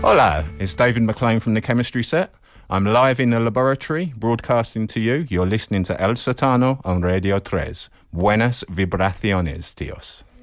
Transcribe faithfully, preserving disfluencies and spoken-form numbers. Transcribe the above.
Hola, it's David McLean from the Chemistry Set. I'm live in the laboratory, broadcasting to you. You're listening to El Satano on Radio tres. Buenas vibraciones, tíos.